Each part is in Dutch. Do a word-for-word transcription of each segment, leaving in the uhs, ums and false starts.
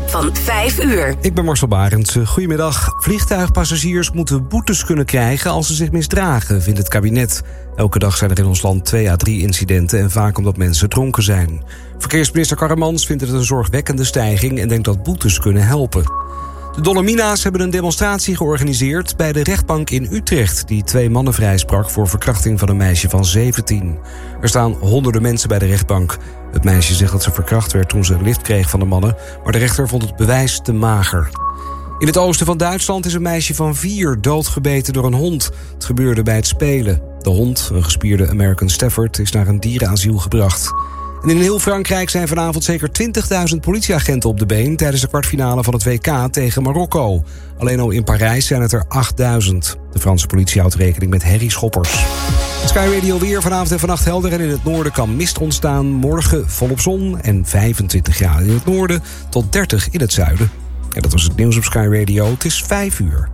van vijf uur. Ik ben Marcel Barends. Goedemiddag. Vliegtuigpassagiers moeten boetes kunnen krijgen als ze zich misdragen, vindt het kabinet. Elke dag zijn er in ons land twee à drie incidenten en vaak omdat mensen dronken zijn. Verkeersminister Karremans vindt het een zorgwekkende stijging en denkt dat boetes kunnen helpen. De Dolomina's hebben een demonstratie georganiseerd bij de rechtbank in Utrecht, die twee mannen vrijsprak voor verkrachting van een meisje van zeventien. Er staan honderden mensen bij de rechtbank. Het meisje zegt dat ze verkracht werd toen ze een lift kreeg van de mannen, maar de rechter vond het bewijs te mager. In het oosten van Duitsland is een meisje van vier doodgebeten door een hond. Het gebeurde bij het spelen. De hond, een gespierde American Stafford, is naar een dierenasiel gebracht. En in heel Frankrijk zijn vanavond zeker twintigduizend politieagenten op de been tijdens de kwartfinale van het W K tegen Marokko. Alleen al in Parijs zijn het er achtduizend. De Franse politie houdt rekening met herrieschoppers. Sky Radio weer vanavond en vannacht helder en in het noorden kan mist ontstaan. Morgen volop zon en vijfentwintig graden in het noorden tot dertig in het zuiden. En dat was het nieuws op Sky Radio. Het is vijf uur.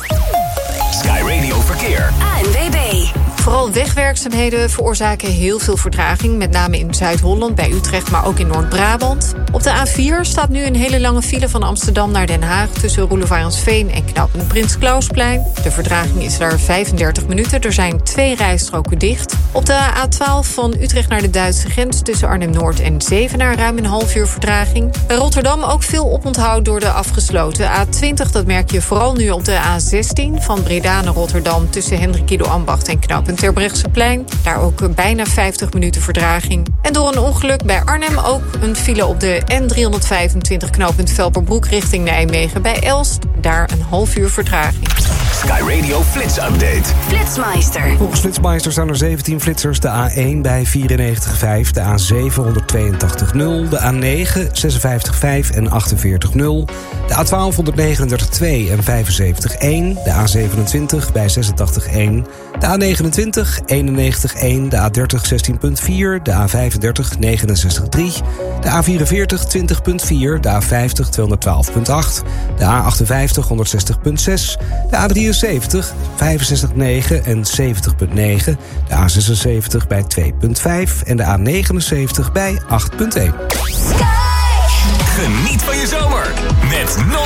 Sky Radio Verkeer. A N W B. Vooral wegwerkzaamheden veroorzaken heel veel vertraging. Met name in Zuid-Holland, bij Utrecht, maar ook in Noord-Brabant. Op de A vier staat nu een hele lange file van Amsterdam naar Den Haag tussen Roelevarensveen en knooppunt Prins Klausplein. De vertraging is daar vijfendertig minuten. Er zijn twee rijstroken dicht. Op de A twaalf van Utrecht naar de Duitse grens tussen Arnhem-Noord en Zevenaar ruim een half uur vertraging. Bij Rotterdam ook veel oponthoud door de afgesloten A twintig. Dat merk je vooral nu op de A zestien van Breda naar Rotterdam tussen Hendrik Ido Ambacht en knooppunt Terbrechtseplein. Daar ook bijna vijftig minuten vertraging. En door een ongeluk bij Arnhem ook een file op de N driehonderdvijfentwintig knooppunt Velperbroek richting Nijmegen. Bij Elst, daar een half uur vertraging. Sky Radio Flits Update. Flitsmeister. Volgens Flitsmeister staan er zeventien flitsers. De A één bij vierennegentig komma vijf, de A zeven honderdtweeëntachtig komma nul, de A negen zesenvijftig komma vijf en achtenveertig komma nul, de A twaalf honderdnegenendertig komma twee en vijfenzeventig komma één, de A zevenentwintig bij zesentachtig komma één, de A negenentwintig eenennegentig komma één, de A dertig zestien komma vier, de A vijfendertig negenenzestig komma drie, de A vierenveertig twintig komma vier, de A vijftig tweehonderdtwaalf komma acht, de A achtenvijftig honderdzestig komma zes, de A drieënzeventig vijfenzestig komma negen en zeventig komma negen, de A zesenzeventig bij twee komma vijf en de A negenenzeventig bij acht komma één. Geniet van je zomer met No